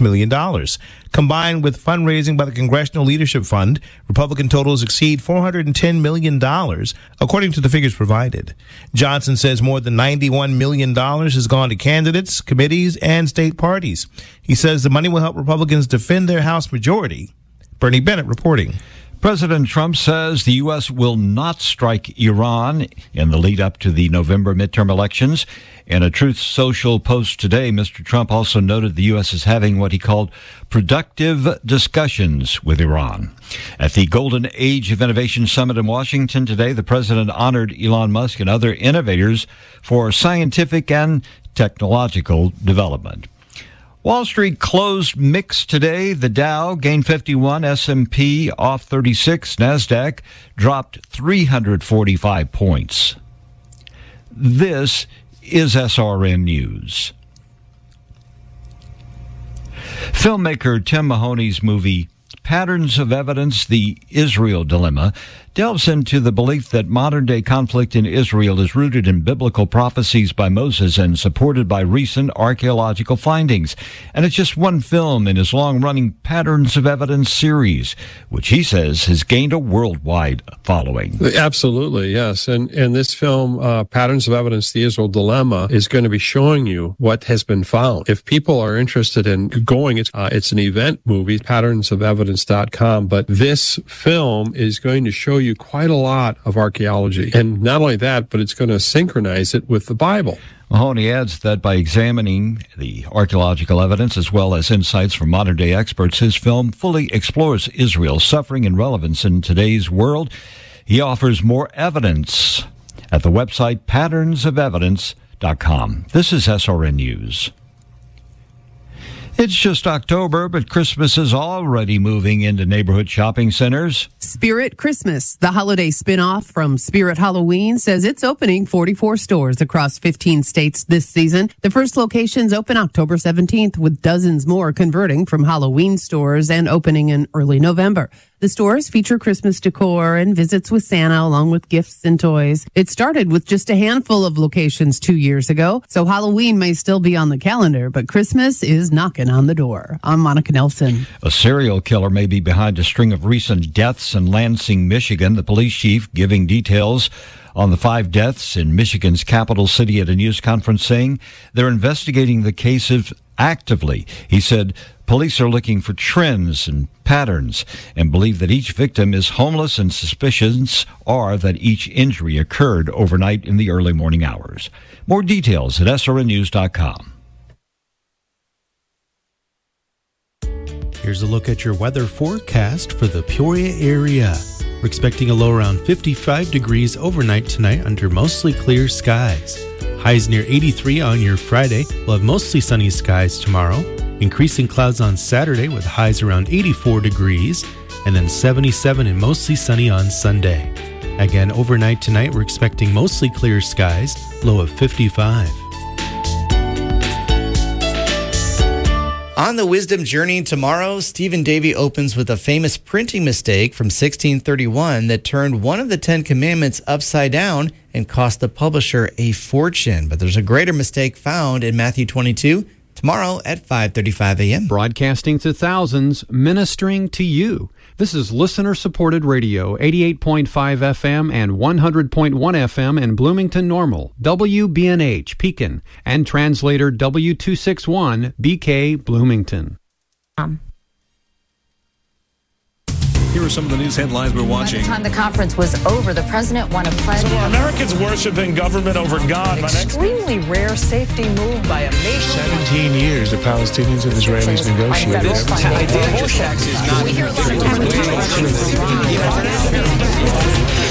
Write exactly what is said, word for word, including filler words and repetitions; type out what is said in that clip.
million dollars. Combined with fundraising by the Congressional Leadership Fund, Republican totals exceed four hundred ten million dollars, according to the figures provided. Johnson says more than ninety-one million dollars has gone to candidates, committees, and state parties. He says the money will help Republicans defend their House majority. Bernie Bennett reporting. President Trump says the U S will not strike Iran in the lead up to the November midterm elections. In a Truth Social post today, Mister Trump also noted the U S is having what he called productive discussions with Iran. At the Golden Age of Innovation Summit in Washington today, the president honored Elon Musk and other innovators for scientific and technological development. Wall Street closed mixed today. The Dow gained fifty-one, S and P off thirty-six, NASDAQ dropped three hundred forty-five points. This is S R N News. Filmmaker Tim Mahoney's movie Patterns of Evidence, The Israel Dilemma, delves into the belief that modern-day conflict in Israel is rooted in biblical prophecies by Moses and supported by recent archaeological findings. And it's just one film in his long-running Patterns of Evidence series, which he says has gained a worldwide following. Absolutely, yes. And and this film, uh, Patterns of Evidence, The Israel Dilemma, is going to be showing you what has been found. If people are interested in going, it's, uh, it's an event movie, patterns of evidence dot com, but this film is going to show you quite a lot of archaeology. And not only that, but it's going to synchronize it with the Bible. Mahoney adds that by examining the archaeological evidence as well as insights from modern-day experts, his film fully explores Israel's suffering and relevance in today's world. He offers more evidence at the website patterns of evidence dot com. This is S R N News. It's just October, but Christmas is already moving into neighborhood shopping centers. Spirit Christmas, the holiday spin-off from Spirit Halloween, says it's opening forty-four stores across fifteen states this season. The first locations open October seventeenth, with dozens more converting from Halloween stores and opening in early November. The stores feature Christmas decor and visits with Santa along with gifts and toys. It started with just a handful of locations two years ago, so Halloween may still be on the calendar, but Christmas is knocking on the door. I'm Monica Nelson. A serial killer may be behind a string of recent deaths in Lansing, Michigan. The police chief giving details on the five deaths in Michigan's capital city at a news conference, saying they're investigating the cases actively. He said police are looking for trends and patterns and believe that each victim is homeless, and suspicions are that each injury occurred overnight in the early morning hours. More details at S R N news dot com. Here's a look at your weather forecast for the Peoria area. We're expecting a low around fifty-five degrees overnight tonight under mostly clear skies. Highs near eighty-three on your Friday. We'll have mostly sunny skies tomorrow. Increasing clouds on Saturday with highs around eighty-four degrees. And then seventy-seven and mostly sunny on Sunday. Again, overnight tonight, we're expecting mostly clear skies. Low of fifty-five. On the Wisdom Journey tomorrow, Stephen Davey opens with a famous printing mistake from sixteen thirty-one that turned one of the Ten Commandments upside down and cost the publisher a fortune. But there's a greater mistake found in Matthew twenty-two tomorrow at five thirty-five a.m. Broadcasting to thousands, ministering to you. This is listener-supported radio, eighty-eight point five F M and one hundred point one F M in Bloomington Normal, W B N H, Pekin, and translator W two sixty-one, B K, Bloomington. Um. Here are some of the news headlines we're watching. By the time the conference was over, the president won a pledge. So are Americans worshiping government over God? An extremely rare safety move by a major... seventeen years the Palestinians and Israelis negotiated. This tax is not...